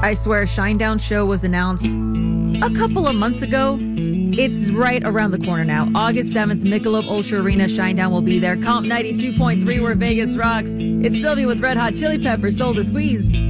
I swear, Shinedown show was announced a couple of months ago. It's right around the corner now. August 7th, Michelob Ultra Arena. Shinedown will be there. Comp 92.3, where Vegas rocks. It's Sylvia with Red Hot Chili Peppers, Soul to Squeeze.